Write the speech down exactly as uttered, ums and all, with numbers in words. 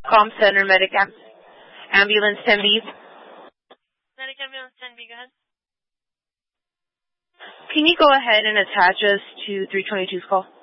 Com Center, Medic Am- Ambulance ten B. Medic Ambulance ten B, go ahead. Can you go ahead and attach us to three twenty-two's call?